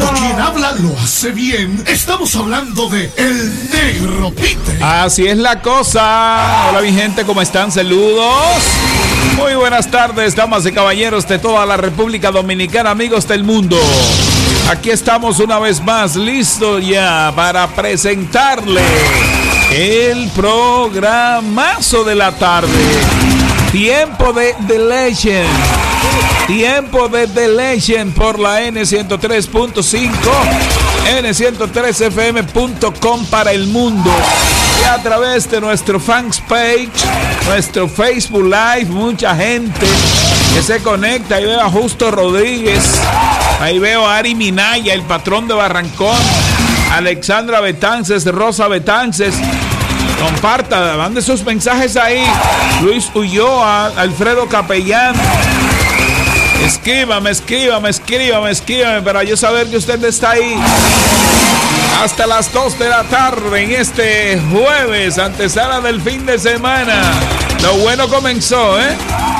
Quien habla lo hace bien. Estamos hablando de El Negro Peter. Así es la cosa. Hola mi gente, ¿cómo están? Saludos. Muy buenas tardes, damas y caballeros de toda la República Dominicana, amigos del mundo. Aquí estamos una vez más, listos ya para presentarle el programazo de la tarde. Tiempo de The Legend. Tiempo de The Legend por la N103.5, N103fm.com para el mundo. Y a través de nuestro fans page, nuestro Facebook Live, mucha gente que se conecta. Ahí veo a Justo Rodríguez, ahí veo a Ari Minaya, el patrón de Barrancón, Alexandra Betances, Rosa Betances. Comparta, mande sus mensajes ahí. Luis Ulloa, Alfredo Capellán. Escríbame para yo saber que usted está ahí. Hasta las 2 de la tarde en este jueves, antesala del fin de semana. Lo bueno comenzó, ¿eh?